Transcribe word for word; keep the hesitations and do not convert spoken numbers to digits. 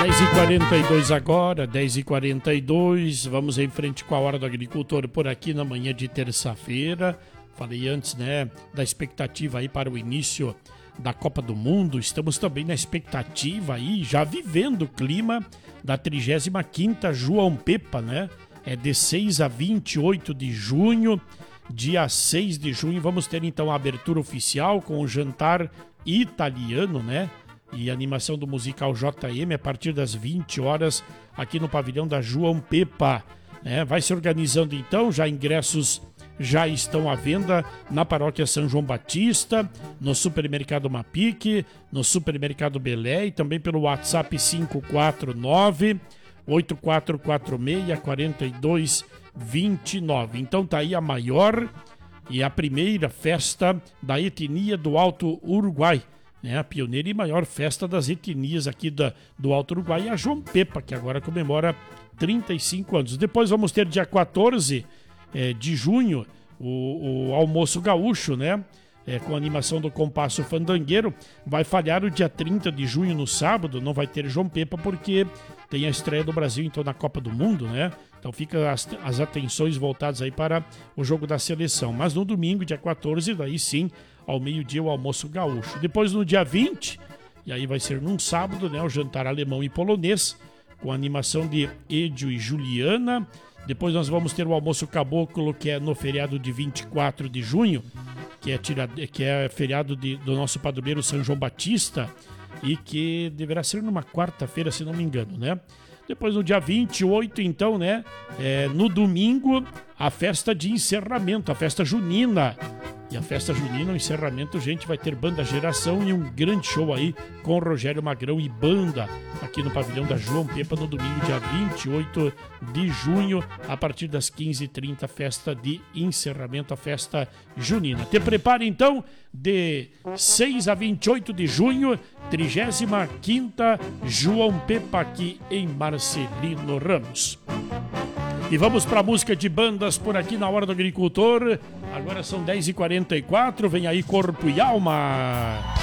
dez e quarenta e dois agora, dez e quarenta e dois, vamos em frente com a Hora do Agricultor por aqui na manhã de terça-feira. Falei antes, né, da expectativa aí para o início da Copa do Mundo. Estamos também na expectativa aí, já vivendo o clima da trigésima quinta João Pepa, né? É de seis a vinte e oito de junho, dia seis de junho, vamos ter então a abertura oficial com o jantar italiano, né? E animação do musical J M a partir das vinte horas aqui no pavilhão da João Pepa, né? Vai se organizando então, já ingressos já estão à venda na paróquia São João Batista, no supermercado Mapique, no supermercado Belé e também pelo WhatsApp cinco quatro nove, oito quatro quatro seis, quatro dois dois nove. Então tá aí a maior e a primeira festa da etnia do Alto Uruguai, né? A pioneira e maior festa das etnias aqui da, do Alto Uruguai, a João Pepa, que agora comemora trinta e cinco anos. Depois vamos ter dia quatorze é, de junho o, o almoço gaúcho, né? É, com a animação do Compasso Fandangueiro. Vai falhar o dia trinta de junho no sábado, não vai ter João Pepa porque tem a estreia do Brasil então na Copa do Mundo, né? Então fica as, as atenções voltadas aí para o jogo da seleção. Mas no domingo, dia quatorze, daí sim, ao meio-dia o almoço gaúcho. Depois no dia vinte, e aí vai ser num sábado, né, o jantar alemão e polonês, com a animação de Edio e Juliana. Depois nós vamos ter o almoço caboclo, que é no feriado de vinte e quatro de junho, que é, tirado, que é feriado de, do nosso padroeiro São João Batista, e que deverá ser numa quarta-feira, se não me engano, né? Depois no dia vinte e oito, então, né, é, no domingo, a festa de encerramento, a festa junina. E a festa junina, o encerramento, gente, vai ter banda Geração e um grande show aí com o Rogério Magrão e banda aqui no pavilhão da João Pepa no domingo, dia vinte e oito de junho, a partir das quinze e trinta, festa de encerramento, a festa junina. Te prepare então, de seis a vinte e oito de junho, trigésima quinta João Pepa aqui em Marcelino Ramos. E vamos para a música de bandas por aqui na Hora do Agricultor. Agora são dez e quarenta e quatro, vem aí Corpo e Alma.